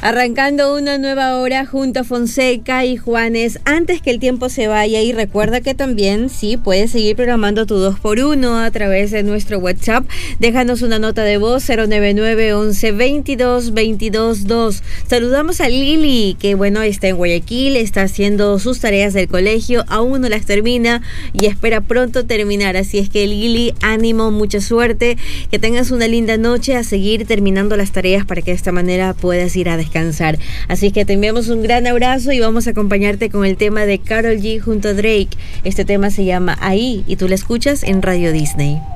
Arrancando una nueva hora junto a Fonseca y Juanes antes que el tiempo se vaya, y recuerda que también sí puedes seguir programando tu 2x1 a través de nuestro WhatsApp. Déjanos una nota de voz 099 11 22 22 2. Saludamos a Lili, que bueno, está en Guayaquil, está haciendo sus tareas del colegio, aún no las termina y espera pronto terminar, así es que Lili, ánimo, mucha suerte, que tengas una linda noche, a seguir terminando las tareas para que de esta manera puedas ir a descansar. Así que te enviamos un gran abrazo y vamos a acompañarte con el tema de Karol G junto a Drake. Este tema se llama Ahí y tú la escuchas en Radio Disney.